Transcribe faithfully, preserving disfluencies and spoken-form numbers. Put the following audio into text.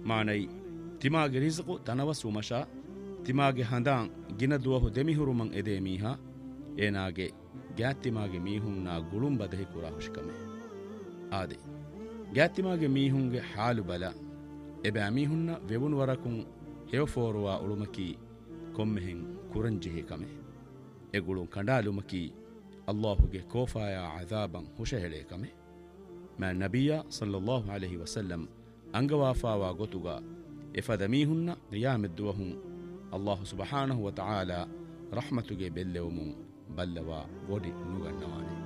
ಮಾನೈ ತಿಮಾಗೆ ರಿಜ್ಕು ತನವ ಸುಮಶಾ ತಿಮಾಗೆ ಹಂದಾಂ ಗಿನ ದುವಹು ದೆಮಿಹುರುಮಂ ಎದೆ ಮೀಹಾ ಏನಾಗೆ ಗ್ಯಾತ್ತಿಮಾಗೆ ಮೀಹುಂನಾ ಗುಳುಂ ಬದಹಿ ಕುರಾ ಹುಷ್ಕಮೆ ಆದೆ ಗ್ಯಾತ್ತಿಮಾಗೆ ಮೀಹುಂಗೆ ಹಾಲು ಬಲ ಎಬೆ ಅಮೀಹುನ್ನ ವೆವುನು ವರಕುಂ ಹೆವಫೋರುವಾ ಉಳುಮಕಿ ಕೊಮ್ಮೆಹೆಂ ಕುರಂಜಿಹಿ ಕಮೆ ಎಗುಳು ಕಂಡಾಲುಮಕಿ ಅಲ್ಲಾಹುಗೆ ಕೋಫಾಯ ಅಜಾಬಂ ಹುಷಹೆಳೆ ಕಮೆ ಮಾ ನಬಿಯ ಸಲ್ಲಲ್ಲಾಹು ಅಲೈಹಿ ವಸಲ್ಲಂ ಅಂಗವಾಫಾವಾ ಗೊತುಗ ಎಫದ ಮೀಹುನ್ನ ರಿಯಾಮೆದ್ದುವಹುಂ ಅಲ್ಲಾಹು ಸುಬ್ಹಾನಹು ವ ತಆಲಾ ರಹ್ಮತುಗೆ ಬೆಲ್ಲೆವುಮುಂ ಬಲ್ಲವ ಒಡಿ ನುಗಣ್ಣವಾನೆ.